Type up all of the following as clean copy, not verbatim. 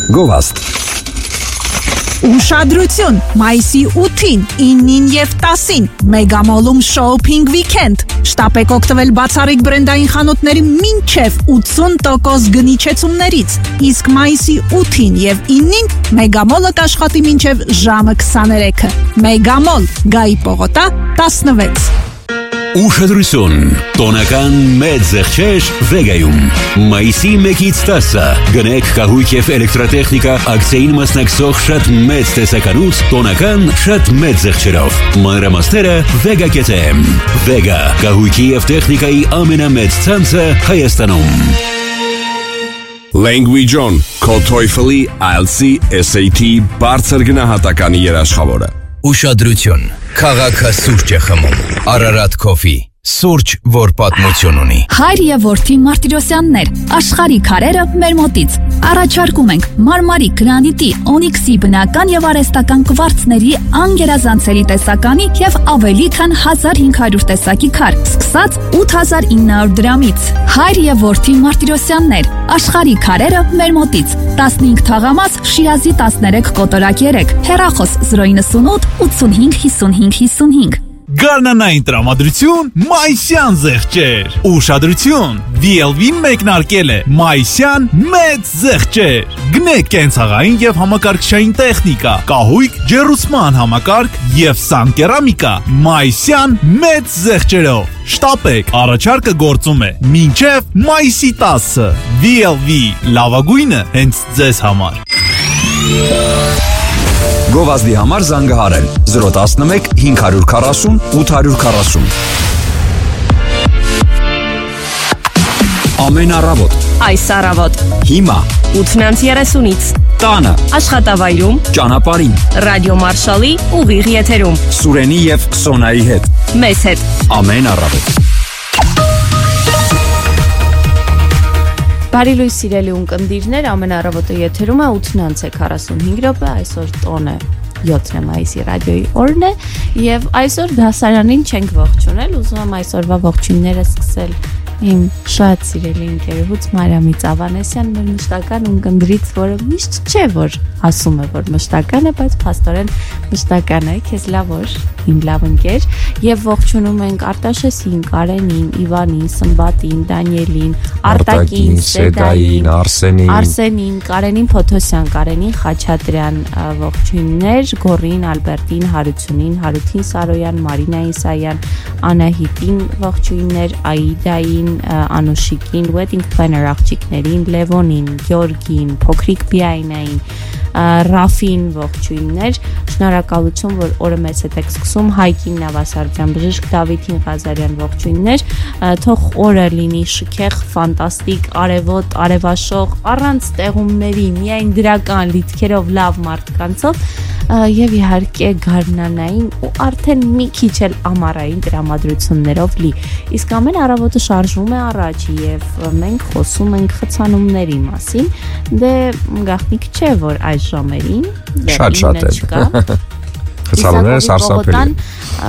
Գովաստ Ուշադրություն, մայիսի 8-ին, 9-ին և 10-ին Մեգամոլում շոփինգ վիքենդ։ Շտապեք օգտվել բացառիկ բրենդային խանութների մինչև 80% գնիչեցումներից։ Իսկ մայիսի 8-ին և 9-ին Մեգամոլը կաշխատի մինչև ժամը 23-ը։ Մեգամոլ, Գայի պողոտա 16։ Ուշադրություն, տոնական մեծ զեղչեր Վեգայում։ Մայիսի 1-ից 10-ը գնեք կահույք և էլեկտրատեխնիկա ակցիային մասնակցող շատ մեծ տեսականուց տոնական շատ մեծ զեղչերով։ Մանրամասները Vega.am։ Vega, կահույքի և տեխնիկայի ամենամեծ ցանցը Հայաստանում։ Language On, քո TOEFL-ի, IELTS-ի, SAT բարձր գնահատականի երաշխավորը։ Ուշադրություն, քաղաքը սուրճ է խմում, Ararat Coffee, սուրճ, որ պատմություն ունի։ Հայր և որդի Մարտիրոսյաններ, աշխարհի քարերը մեր մոտից։ Առաջարկում ենք մարմարի, գրանիտի, օնիքսի բնական և արհեստական կվարցների անգերազանցելի տեսականի և ավելի քան 1500 տեսակի քար, սկսած 8900 դրամից։ Հայր և որդի Մարտիրոսյաններ, աշխարհի քարերը մեր մոտից։ 15 թաղամաս, Շիրազի 13 կոտորակ 3, հեռախոս 098 85 55 55։ Գարնանային տրամադրություն Մայիսյան զեղչեր։ Ուշադրություն, VLV-ն մեկնարկել է Մայիսյան մեծ զեղչեր։ Գնեք կենցաղային և համակարգչային տեխնիկա, կահույք, ջեռուցման համակարգ և սանկերամիկա Մայիսյան մեծ զեղչերով։ Շտապեք, առաջարկը գործում է մինչև մայիսի 10-ը։ VLV, լավագույնը հենց ձեզ համար։ Գովազդի համար զանգահարել 011 540 840 Ամեն առավոտ Այս առավոտ Հիմա 8:30-ից Տանը Աշխատավայրում Ճանապարհին Ռադիո Մարշալի ուղիղ եթերում Սուրենի և Սոնայի հետ Մեզ հետ Ամեն առավոտ Բարի լույս սիրելի ունկնդիրներ, ամեն առավոտը եթերում է 8:45 րոպե, այսօր տոն է 7 մայիսի ռադիոյի օրն է եւ այսօր դասարանին չենք ողջունել, ուզում եմ այսօրվա ողջույնները սկսել իմ շատ սիրելի ընկերուհուց Մարիամից Ավանեսյան, մեր մշտական ունկնդրից, որը միշտ չէ որ ասում է որ մշտական է, բայց փաստորեն մշտական է, քեզ լավ օր, իմ լավ ընկեր, եւ ողջունում ենք Արտաշեսին, Կարենին, Իվանին, Սմբատին, Դանիելին, Արտակին, Սեդային, Արսենին, Կարենին Փոթոսյան, Կարենին Խաչատրյան, ողջույններ, Գորին, Ալբերտին, Հարությունին, Հարութին Սարոյան, Մարինային Սայան, Անահիտին, ողջույններ, Աիդային, Անուշիկին, Wedding Planner աղջիկներին, Լևոնին, Գյորգին, Փոքրիկ Բիայնային, Ռաֆին ողջույններ, շնորհակալություն, որ օրը մեծ եք սկսում, Հայկին Նավասարդյան, Բժիշկ Դավիթին Ղազարյան ողջույններ, թող օրը լինի շքեղ, ֆանտաստիկ, արևոտ, արևաշող, առանց տեղումների, միայն դրական լիցքերով, լավ մարդկանցով եւ իհարկե գարնանային ու արդեն մի քիչ էլ ամառային տրամադրություններով լի։ Իսկ ամեն առավոտը շարժվում է առաջ եւ մենք խոսում ենք խցանումների մասին։ Դե գաղտնիք չէ, որ այս ժամերին շատ է։ Խցանումները սարսափելի են։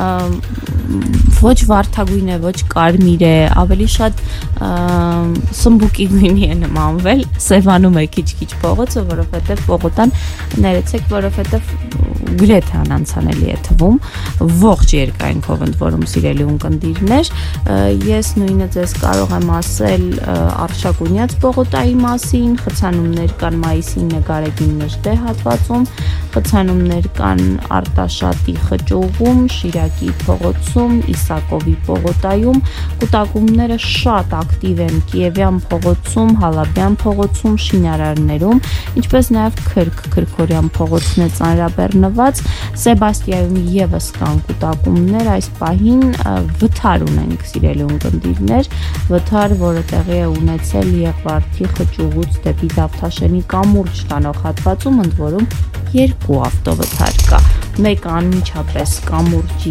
Ոչ վարդագույն է, ոչ կարմիր է, ավելի շատ սմբուկի գույնի է նմանվել, սևանում է քիչ-քիչ փողոցը, որովհետև պողոտան ներեցեք, որովհետև գրեթե անանցանելի է թվում, ողջ երկայնքով ընդ որում սիրելի ունկնդիրներ, ես նույնը ձեզ կարող եմ ասել Արշակունյաց պողոտայի մասին, խցանումներ կան մայիսի նկարեգին նժդե հատվածում, խցանումներ կան Արտաշատի խճուղում, Շիրակի փողոցում, Իսակովի պողոտայում, կուտակումները շատ ակտիվ են Կիևյան փողոցում, Հալաբյան փողոցում, շինարարներում, ինչպես նաև Քրքորյան փողոցն է ծանրաբեռնված, Սեբաստիայում եւս կան կուտակումներ, այս պահին վթար ունենք սիրելի ունկնդիրներ, վթար, որը տեղի է ունեցել Եղվարդի խճուղուց դեպի Դավթաշենի կամուրջ տանող հատվածում, ընդ որում երկու ավտովթար կա, մեկ անմիջապես կամուրջի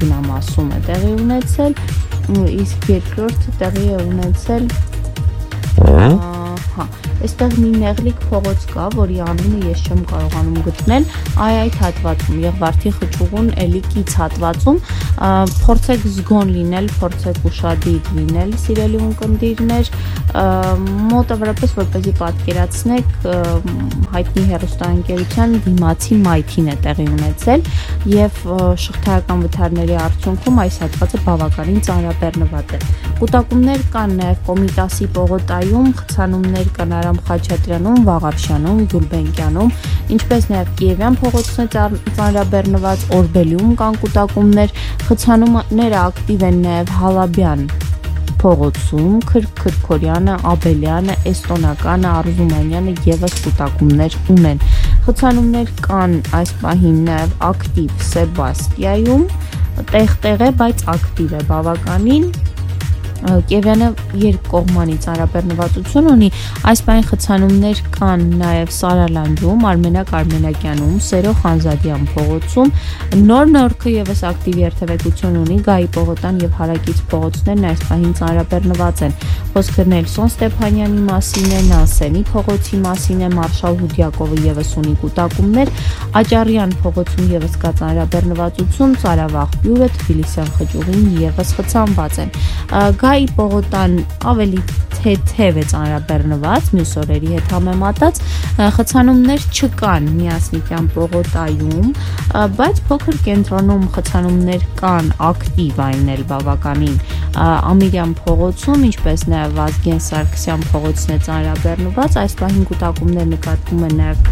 սկզբնամասում է տեղի ունեցել, իսկ երկրորդը տեղի է ունեցել Հա, այստեղ մի նեղլիկ փողոց կա, որի անունը ես չեմ կարողանում գտնել, այդ հատվածում Եղվարդի խճուղուն էլի կից հատվածում, փորձեք զգոն լինել, փորձեք ուշադիր լինել, սիրելի ունկնդիրներ, մոտավորապես որպեսզի պատկերացնեք հայտնի հեռուստաընկերության դիմացի մայթին է տեղի ունեցել եւ շղթայական վթարների արդյունքում այս հատվածը բավականին ծանրաբեռնված է։ Կուտակումներ կան նաեւ Կոմիտասի պողոտայում, խցանումներ կան Արամ Խաչատրյանում, Վաղարշյանում, Գուլբենկյանում, ինչպես նաեւ Կիևյան փողոցն է ծանրաբեռնված, Օրբելիում կան կուտակումներ, խցանումները ակտիվ են նաեւ Հալաբյան փողոցում, Քրքորյանը, Աբելյանը, Էստոնականը, Արզումանյանը եւս կուտակումներ ունեն։ Խցանումներ կան այս պահին նաեւ ակտիվ Սեբաստիայում, տեղ-տեղ է, բայց ակտիվ է բավականին։ Կիևյանը երկկողմանի ծանրաբեռնվածություն ունի, այս պահին խցանումներ կան նաև Սարալանջում, Արմենակ Արմենակյանում, Սերո Խանզադյան փողոցում, Նոր Նորքը եւս ակտիվ երթևեկություն ունի, Գայի պողոտան եւ Հարակից փողոցներն այս պահին ծանրաբեռնված են։ Խոսքը Նելսոն Ստեփանյանի մասին է, Նանսենի փողոցի մասին է, Մարշալ Հուդյակովը եւս ունի կուտակումներ, Աճարյան փողոցում եւս կա ծանրաբեռնվածություն, Ծարավաղ բյուրը, Թբիլիսյան խճուղին եւս խցանված են։ Գայի պողոտան ավելի թեթև է ծանրաբեռնված, մյուս օրերի հետ համեմատած, խցանումներ չկան Միասնիկյան պողոտայում, բայց փոքր կենտրոնում խցանումներ կան, ակտիվ այն էլ բավականին Ամիրյան փողոցում, ինչպես նաև Վազգեն Սարգսյան փողոցն է ծանրաբեռնված, այս պահին կուտակումներ նկատվում են նաև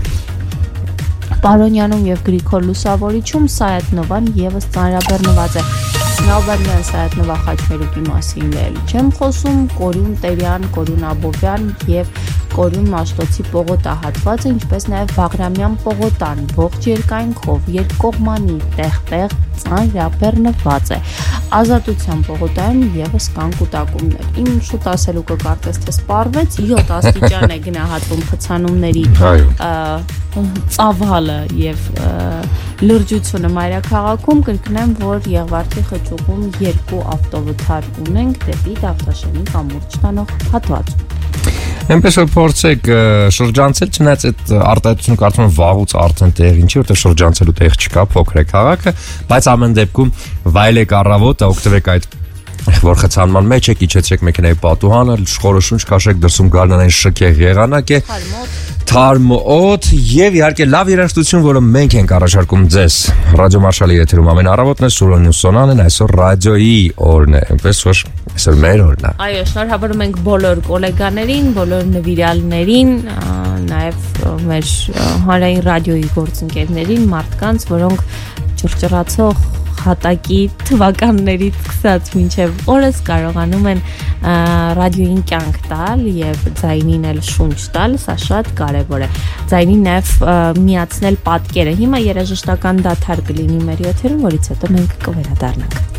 Պարոնյանում եւ Գրիգոր Լուսավորիչում, Սայաթնովան եւս ծանրաբեռնված է։ Նավարյան Սայաթնովա Խաչմերուկի մասին էլ չեմ խոսում, Կորյուն Տերյան, Կորյուն Աբովյան եւ Կորյուն Մաշտոցի պողոտահատվածը, ինչպես նաեւ Բաղրամյան պողոտան, ողջ երկայնքով, երկկողմանի տեղ-տեղ ծանրաբեռնված է։ Ազատության պողոտայում եւս կան կուտակումներ։ Իմ շուտ ասելու կկարծես թե սպառվեց 7 աստիճան է գնահատվում խցանումների ծավալը եւ լրջությունը մայրաքաղաքում, կրկնեմ, որ Եղվարդի խճուղում 2 ավտովթար ունենք դեպի Դավթաշենի կամուրջ տանող հատվածում։ Այնպես որ փորձեք շրջանցել, չնայած այդ արտահայտությունը կարծում եմ վաղուց արդեն տեղի ինչի, որտեղ շրջանցելու տեղ չկա, փոքր է քաղաքը, բայց ամեն դեպքում վայելեք առավոտը, օգտվեք այդ որ խցանման մեջ եք, իջեցեք մեքենայի պատուհանը, խորը շունչ քաշեք, դրսում գարնանային շքեղ եղանակ է, թարմ օդ եւ իհարկե լավ երաժշտություն, որը մենք ենք առաջարկում ձեզ։ Ռադիո Մարշալի եթերում ամեն առավոտն է Սուրեն ու Սոնանեն, այսօր ռադիոյի օրն է, այնպես որ այսօր մեր օրն է։ Այո, շնորհավորում ենք բոլոր գոլեգաներին, բոլոր նվիրալներին, նաեւ մեր հանրային ռադիոյի գործընկերներին, մարդկանց, որոնք ճռճռացող հատակի թվականներից սկսած մինչև օրս կարողանում են ռադիոյին կյանք տալ եւ ձայնին էլ շունչ տալ, սա շատ կարեւոր է։ Ձայնին նաեւ միացնել պատկերը։ Հիմա երաժշտական դադար կլինի մեր եթերում, որից հետո մենք կվերադառնանք։